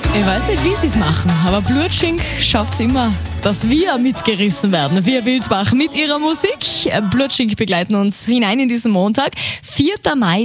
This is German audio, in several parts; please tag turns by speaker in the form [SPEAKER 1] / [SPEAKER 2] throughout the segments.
[SPEAKER 1] Ich weiß nicht, wie sie es machen, aber Blutschink schafft es immer, dass wir mitgerissen werden. Wir Wildbach mit ihrer Musik. Blutschink begleiten uns hinein in diesen Montag, 4. Mai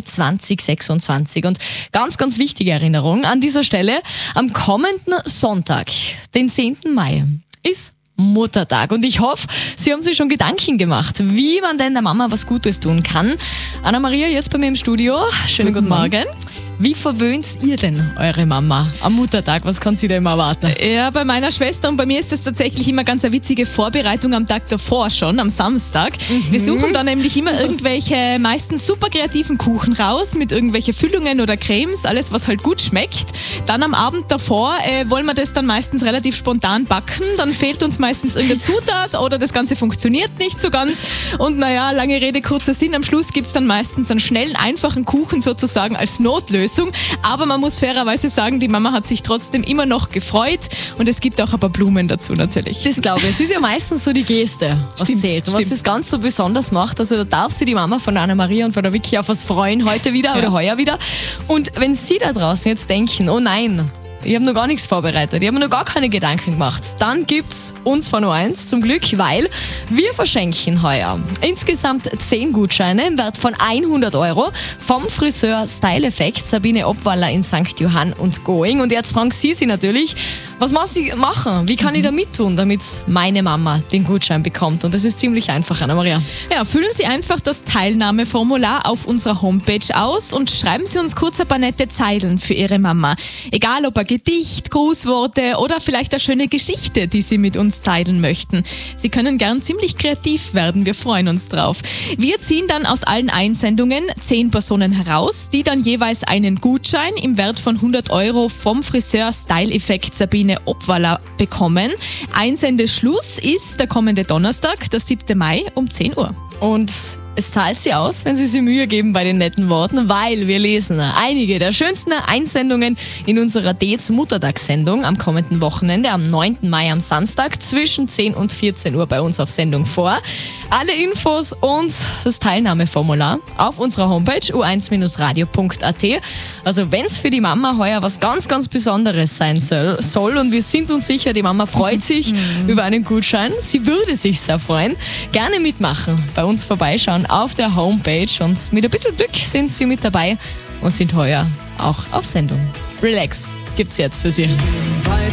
[SPEAKER 1] 2026. Und ganz, ganz wichtige Erinnerung an dieser Stelle, am kommenden Sonntag, den 10. Mai, ist Muttertag. Und ich hoffe, Sie haben sich schon Gedanken gemacht, wie man denn der Mama was Gutes tun kann. Anna-Maria, jetzt bei mir im Studio. Schönen guten Morgen. Wie verwöhnt ihr denn eure Mama am Muttertag? Was kann sie denn immer erwarten?
[SPEAKER 2] Ja, bei meiner Schwester und bei mir ist das tatsächlich immer ganz eine witzige Vorbereitung am Tag davor schon, am Samstag. Wir suchen da nämlich immer irgendwelche meistens super kreativen Kuchen raus mit irgendwelche Füllungen oder Cremes, alles was halt gut schmeckt. Dann am Abend davor wollen wir das dann meistens relativ spontan backen. Dann fehlt uns meistens irgendeine Zutat oder das Ganze funktioniert nicht so ganz. Und naja, lange Rede, kurzer Sinn, am Schluss gibt es dann meistens einen schnellen, einfachen Kuchen sozusagen als Notlösung. Aber man muss fairerweise sagen, die Mama hat sich trotzdem immer noch gefreut und es gibt auch ein paar Blumen dazu natürlich.
[SPEAKER 1] Das glaube ich. Es ist ja meistens so die Geste, was zählt. Und was das ganz so besonders macht, also da darf sich die Mama von Anna-Maria und von der Vicky auf was freuen, heute wieder oder heuer wieder. Und wenn Sie da draußen jetzt denken, oh nein, ich habe noch gar nichts vorbereitet, ich habe mir noch gar keine Gedanken gemacht, dann gibt's uns von O1 zum Glück, weil wir verschenken heuer insgesamt 10 Gutscheine im Wert von 100 € vom Friseur Style Effect Sabine Obwaller in St. Johann und Going. Und jetzt fragen Sie sich natürlich, was muss ich machen? Wie kann ich da mittun, damit meine Mama den Gutschein bekommt? Und das ist ziemlich einfach, Anna-Maria.
[SPEAKER 2] Ja, füllen Sie einfach das Teilnahmeformular auf unserer Homepage aus und schreiben Sie uns kurz ein paar nette Zeilen für Ihre Mama. Egal ob ein Gedicht, Grußworte oder vielleicht eine schöne Geschichte, die Sie mit uns teilen möchten. Sie können gern ziemlich kreativ werden, wir freuen uns drauf. Wir ziehen dann aus allen Einsendungen 10 Personen heraus, die dann jeweils einen Gutschein im Wert von 100 € vom Friseur Style Effect Sabine Obwaller bekommen. Einsendeschluss ist der kommende Donnerstag, der 7. Mai um 10 Uhr.
[SPEAKER 1] Und es zahlt sich aus, wenn Sie sich Mühe geben bei den netten Worten, weil wir lesen einige der schönsten Einsendungen in unserer Dates Muttertagssendung am kommenden Wochenende, am 9. Mai am Samstag zwischen 10 und 14 Uhr bei uns auf Sendung vor. Alle Infos und das Teilnahmeformular auf unserer Homepage u1-radio.at. Also wenn es für die Mama heuer was ganz, ganz Besonderes sein soll und wir sind uns sicher, die Mama freut sich über einen Gutschein, sie würde sich sehr freuen, gerne mitmachen, bei uns vorbeischauen auf der Homepage und mit ein bisschen Glück sind Sie mit dabei und sind heuer auch auf Sendung. Relax gibt's jetzt für Sie.